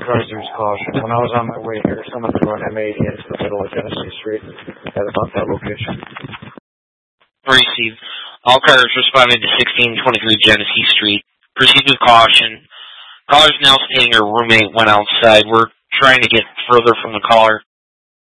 advise there's caution. When I was on my way here, someone threw an M80 into the middle of Genesee Street at about that location. Received. All cars responded to 1623 Genesee Street. Proceed with caution. Caller's now stating her roommate went outside. We're trying to get further from the caller.